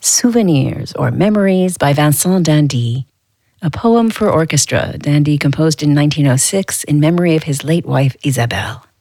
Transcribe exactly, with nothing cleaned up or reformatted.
Souvenirs or Memories by Vincent d'Indy, a poem for orchestra d'Indy composed in nineteen oh six in memory of his late wife Isabelle.